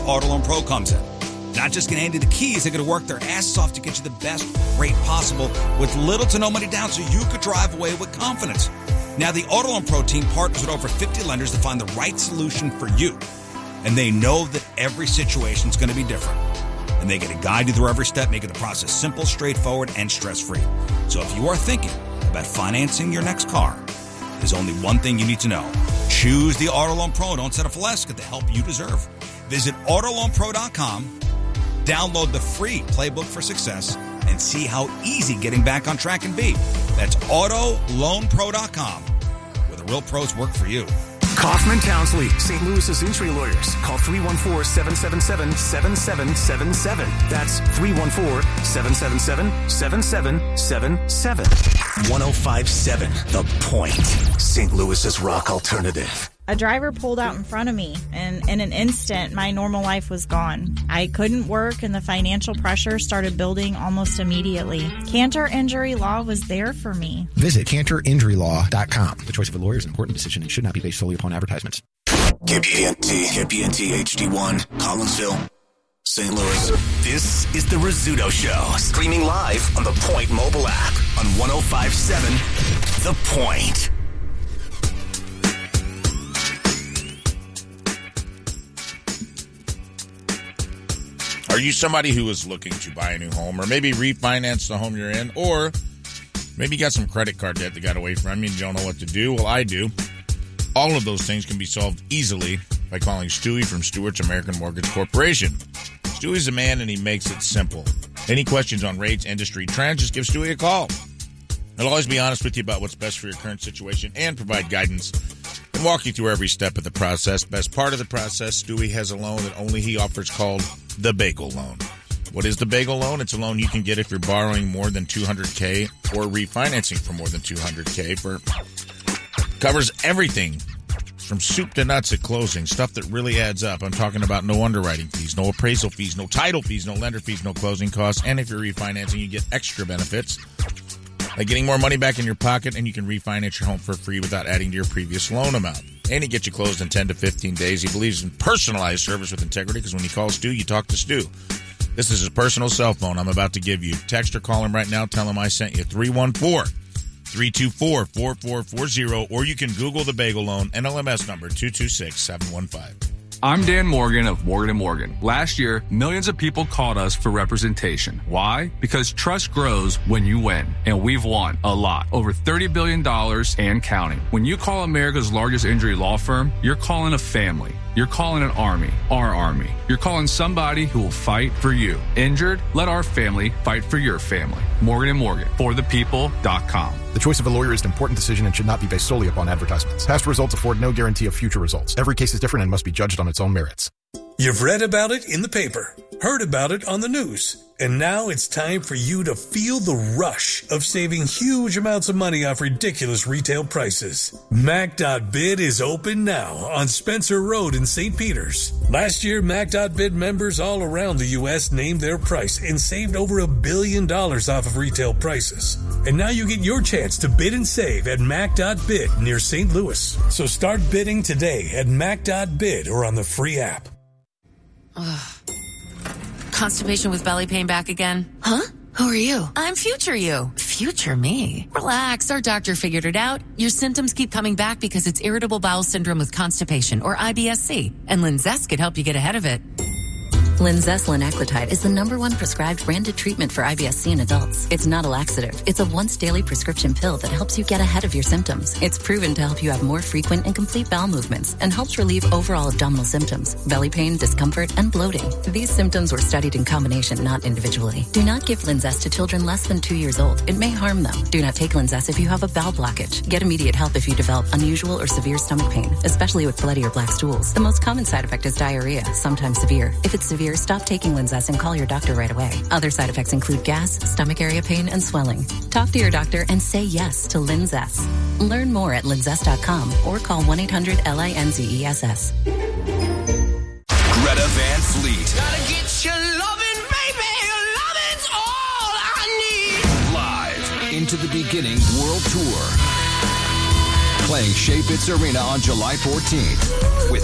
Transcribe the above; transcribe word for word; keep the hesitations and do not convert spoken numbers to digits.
Auto Loan Pro comes in. Not just going to hand you the keys, they're going to work their asses off to get you the best rate possible with little to no money down so you could drive away with confidence. Now, the Auto Loan Pro team partners with over fifty lenders to find the right solution for you. And they know that every situation is going to be different. And they get to guide you through every step, making the process simple, straightforward, and stress-free. So if you are thinking about financing your next car, there's only one thing you need to know. Choose the Auto Loan Pro. Don't settle for less. Get the help you deserve. Visit auto loan pro dot com, download the free Playbook for Success, and see how easy getting back on track can be. That's auto loan pro dot com, where the real pros work for you. Kaufman Townsley, Saint Louis's injury lawyers. Call three one four, seven seven seven, seven seven seven seven. That's three one four, seven seven seven, seven seven seven seven. one oh five point seven The Point, Saint Louis's rock alternative. A driver pulled out in front of me, and in an instant, my normal life was gone. I couldn't work, and the financial pressure started building almost immediately. Cantor Injury Law was there for me. Visit cantor injury law dot com. The choice of a lawyer is an important decision and should not be based solely upon advertisements. K P N T, K P N T H D one, Collinsville, Saint Louis. This is The Rizzuto Show, streaming live on the Point mobile app on one oh five point seven The Point. Are you somebody who is looking to buy a new home or maybe refinance the home you're in, or maybe you got some credit card debt that got away from you and you don't know what to do? Well, I do. All of those things can be solved easily by calling Stewie from Stewart's American Mortgage Corporation. Stewie's a man and he makes it simple. Any questions on rates, industry trends, just give Stewie a call. He'll always be honest with you about what's best for your current situation and provide guidance and walk you through every step of the process. Best part of the process, Stewie has a loan that only he offers called the Bagel Loan. What is the Bagel Loan? It's a loan you can get if you're borrowing more than two hundred thousand dollars or refinancing for more than two hundred thousand dollars. For covers everything from soup to nuts at closing, stuff that really adds up. I'm talking about no underwriting fees, no appraisal fees, no title fees, no lender fees, no closing costs. And if you're refinancing, you get extra benefits like getting more money back in your pocket, and you can refinance your home for free without adding to your previous loan amount. And he gets you closed in ten to fifteen days. He believes in personalized service with integrity because when you call Stu, you talk to Stu. This is his personal cell phone I'm about to give you. Text or call him right now. Tell him I sent you. three one four, three two four, four four four zero. Or you can Google the Bagel Loan. N L M S number two two six seven one five. I'm Dan Morgan of Morgan and Morgan. Last year, millions of people called us for representation. Why? Because trust grows when you win. And we've won a lot. Over thirty billion dollars and counting. When you call America's largest injury law firm, you're calling a family. You're calling an army. Our army. You're calling somebody who will fight for you. Injured? Let our family fight for your family. Morgan and Morgan. For the people dot com. The choice of a lawyer is an important decision and should not be based solely upon advertisements. Past results afford no guarantee of future results. Every case is different and must be judged on its own merits. You've read about it in the paper, heard about it on the news, and now it's time for you to feel the rush of saving huge amounts of money off ridiculous retail prices. Mac dot bid is open now on Spencer Road in Saint Peters. Last year, Mac dot bid members all around the U S named their price and saved over a billion dollars off of retail prices. And now you get your chance to bid and save at Mac dot bid near Saint Louis. So start bidding today at Mac dot bid or on the free app. Ugh. Constipation with belly pain back again? Huh? Who are you? I'm future you. Future me? Relax, our doctor figured it out. Your symptoms keep coming back because it's irritable bowel syndrome with constipation, or I B S C, and Linzess could help you get ahead of it. Linzess linaclotide is the number one prescribed branded treatment for I B S C in adults. It's not a laxative. It's a once-daily prescription pill that helps you get ahead of your symptoms. It's proven to help you have more frequent and complete bowel movements and helps relieve overall abdominal symptoms, belly pain, discomfort, and bloating. These symptoms were studied in combination, not individually. Do not give Linzess to children less than two years old. It may harm them. Do not take Linzess if you have a bowel blockage. Get immediate help if you develop unusual or severe stomach pain, especially with bloody or black stools. The most common side effect is diarrhea, sometimes severe. If it's severe, stop taking Linzess and call your doctor right away. Other side effects include gas, stomach area pain, and swelling. Talk to your doctor and say yes to Linzess. Learn more at linzess dot com or call one eight hundred L I N Z E S S. Greta Van Fleet. Gotta get your loving, baby. Your loving's all I need. Live into the beginning world tour. Playing Shea Fitz Arena on July fourteenth. With